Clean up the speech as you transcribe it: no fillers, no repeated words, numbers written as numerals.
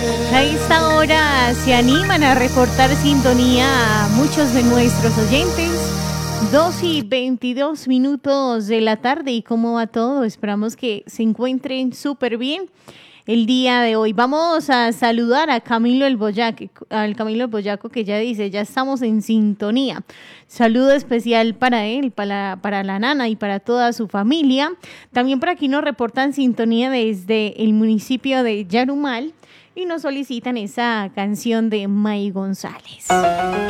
A esta hora se animan a reportar sintonía a muchos de nuestros oyentes. 2:22 de la tarde. ¿Y cómo va todo? Esperamos que se encuentren súper bien el día de hoy. Vamos a saludar a Camilo el Boyaco, al Camilo el Boyaco, que ya dice, ya estamos en sintonía. Saludo especial para él, para la nana y para toda su familia. También por aquí nos reportan sintonía desde el municipio de Yarumal y nos solicitan esa canción de May González.